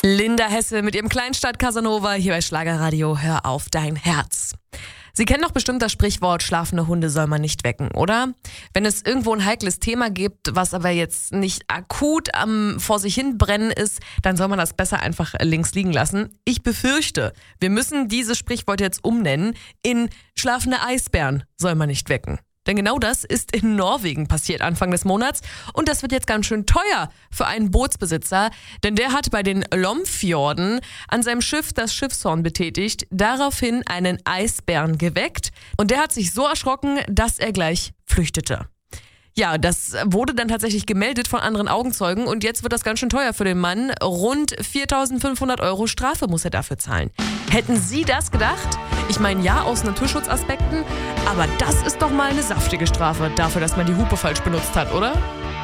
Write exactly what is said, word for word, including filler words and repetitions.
Linda Hesse mit ihrem Kleinstadt Casanova hier bei Schlagerradio. Hör auf dein Herz. Sie kennen doch bestimmt das Sprichwort, schlafende Hunde soll man nicht wecken, oder? Wenn es irgendwo ein heikles Thema gibt, was aber jetzt nicht akut am vor sich hin brennen ist, dann soll man das besser einfach links liegen lassen. Ich befürchte, wir müssen dieses Sprichwort jetzt umnennen in schlafende Eisbären soll man nicht wecken. Denn genau das ist in Norwegen passiert Anfang des Monats und das wird jetzt ganz schön teuer für einen Bootsbesitzer, denn der hat bei den Lomfjorden an seinem Schiff das Schiffshorn betätigt, daraufhin einen Eisbären geweckt und der hat sich so erschrocken, dass er gleich flüchtete. Ja, das wurde dann tatsächlich gemeldet von anderen Augenzeugen und jetzt wird das ganz schön teuer für den Mann. Rund viertausendfünfhundert Euro Strafe muss er dafür zahlen. Hätten Sie das gedacht? Ich meine, ja, aus Naturschutzaspekten, aber das ist doch mal eine saftige Strafe dafür, dass man die Hupe falsch benutzt hat, oder?